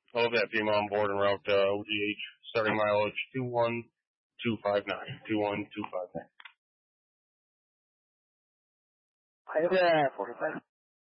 All of that beam on board en route OGH. Starting mileage 21259. 21259. Iowa 45.